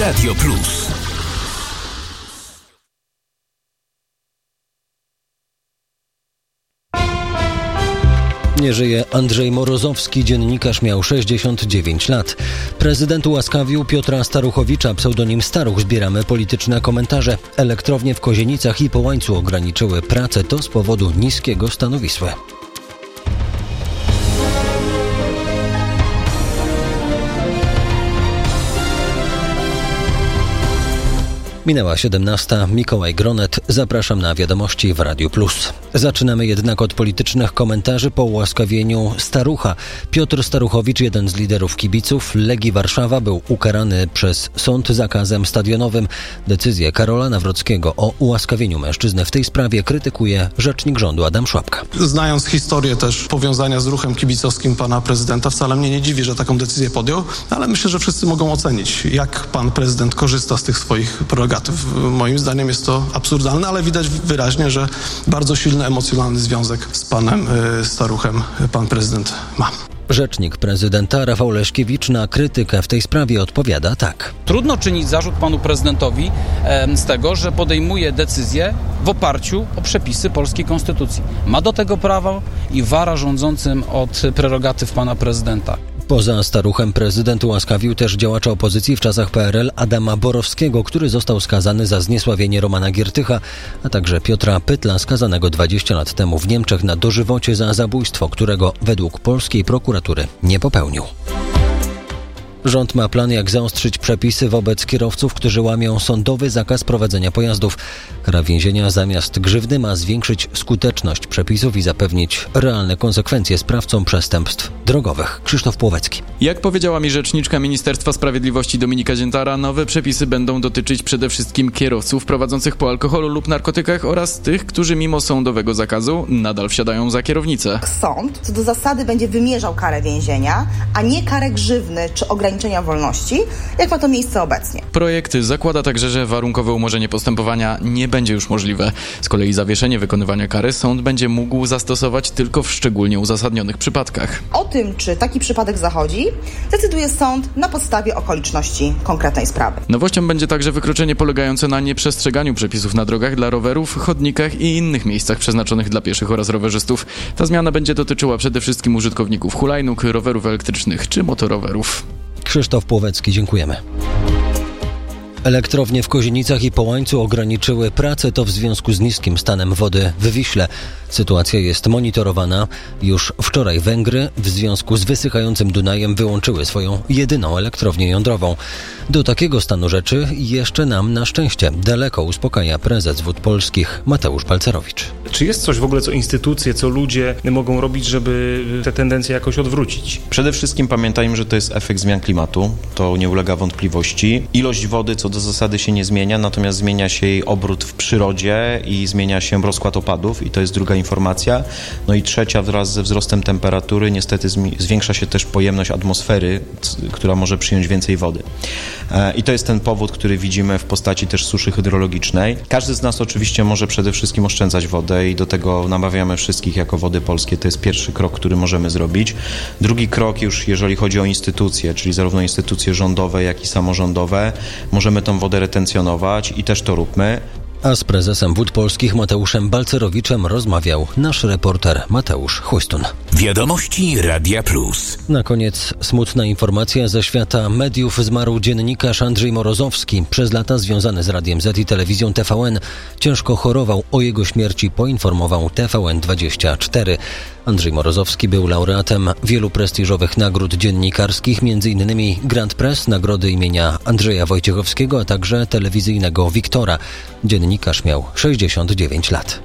Radio Plus. Nie żyje Andrzej Morozowski, dziennikarz, miał 69 lat. Prezydent ułaskawił Piotra Staruchowicza, pseudonim Staruch. Zbieramy polityczne komentarze. Elektrownie w Kozienicach i Połańcu ograniczyły pracę, to z powodu niskiego stanu Wisły. Minęła 17. Mikołaj Gronet. Zapraszam na wiadomości w Radiu Plus. Zaczynamy jednak od politycznych komentarzy po ułaskawieniu Starucha. Piotr Staruchowicz, jeden z liderów kibiców Legii Warszawa, był ukarany przez sąd zakazem stadionowym. Decyzję Karola Nawrockiego o ułaskawieniu mężczyzny w tej sprawie krytykuje rzecznik rządu Adam Szłapka. Znając historię też powiązania z ruchem kibicowskim pana prezydenta, wcale mnie nie dziwi, że taką decyzję podjął, ale myślę, że wszyscy mogą ocenić, jak pan prezydent korzysta z tych swoich prerogatyw. Moim zdaniem jest to absurdalne, ale widać wyraźnie, że bardzo silny emocjonalny związek z panem Staruchem pan prezydent ma. Rzecznik prezydenta Rafał Leśkiewicz na krytykę w tej sprawie odpowiada tak. Trudno czynić zarzut panu prezydentowi z tego, że podejmuje decyzje w oparciu o przepisy polskiej konstytucji. Ma do tego prawo i wara rządzącym od prerogatyw pana prezydenta. Poza Staruchem prezydent ułaskawił też działacza opozycji w czasach PRL Adama Borowskiego, który został skazany za zniesławienie Romana Giertycha, a także Piotra Pytla, skazanego 20 lat temu w Niemczech na dożywocie za zabójstwo, którego według polskiej prokuratury nie popełnił. Rząd ma plan, jak zaostrzyć przepisy wobec kierowców, którzy łamią sądowy zakaz prowadzenia pojazdów. Kara więzienia zamiast grzywny ma zwiększyć skuteczność przepisów i zapewnić realne konsekwencje sprawcom przestępstw drogowych. Krzysztof Płowecki. Jak powiedziała mi rzeczniczka Ministerstwa Sprawiedliwości Dominika Ziętara, nowe przepisy będą dotyczyć przede wszystkim kierowców prowadzących po alkoholu lub narkotykach oraz tych, którzy mimo sądowego zakazu nadal wsiadają za kierownicę. Sąd co do zasady będzie wymierzał karę więzienia, a nie karę grzywny czy ograniczenia wolności, jak ma to miejsce obecnie. Projekt zakłada także, że warunkowe umorzenie postępowania nie będzie już możliwe. Z kolei zawieszenie wykonywania kary sąd będzie mógł zastosować tylko w szczególnie uzasadnionych przypadkach. O tym, czy taki przypadek zachodzi, decyduje sąd na podstawie okoliczności konkretnej sprawy. Nowością będzie także wykroczenie polegające na nieprzestrzeganiu przepisów na drogach dla rowerów, chodnikach i innych miejscach przeznaczonych dla pieszych oraz rowerzystów. Ta zmiana będzie dotyczyła przede wszystkim użytkowników hulajnóg, rowerów elektrycznych czy motorowerów. Krzysztof Płowecki, dziękujemy. Elektrownie w Kozienicach i Połańcu ograniczyły pracę, to w związku z niskim stanem wody w Wiśle. Sytuacja jest monitorowana. Już wczoraj Węgry w związku z wysychającym Dunajem wyłączyły swoją jedyną elektrownię jądrową. Do takiego stanu rzeczy jeszcze nam na szczęście daleko, uspokaja prezes Wód Polskich Mateusz Balcerowicz. Czy jest coś w ogóle, co instytucje, co ludzie mogą robić, żeby te tendencje jakoś odwrócić? Przede wszystkim pamiętajmy, że to jest efekt zmian klimatu. To nie ulega wątpliwości. Ilość wody co do zasady się nie zmienia, natomiast zmienia się jej obrót w przyrodzie i zmienia się rozkład opadów i to jest druga informacja. No i trzecia, wraz ze wzrostem temperatury niestety zwiększa się też pojemność atmosfery, która może przyjąć więcej wody. I to jest ten powód, który widzimy w postaci też suszy hydrologicznej. Każdy z nas oczywiście może przede wszystkim oszczędzać wodę i do tego namawiamy wszystkich jako Wody Polskie. To jest pierwszy krok, który możemy zrobić. Drugi krok już, jeżeli chodzi o instytucje, czyli zarówno instytucje rządowe, jak i samorządowe, możemy tą wodę retencjonować i też to róbmy. A z prezesem Wód Polskich Mateuszem Balcerowiczem rozmawiał nasz reporter Mateusz Chłystun. Wiadomości Radia Plus. Na koniec smutna informacja ze świata mediów. Zmarł dziennikarz Andrzej Morozowski, przez lata związany z Radiem Z i telewizją TVN. Ciężko chorował, o jego śmierci poinformował TVN24. Andrzej Morozowski był laureatem wielu prestiżowych nagród dziennikarskich, m.in. Grand Press, nagrody imienia Andrzeja Wojciechowskiego, a także telewizyjnego Wiktora. Dziennikarz miał 69 lat.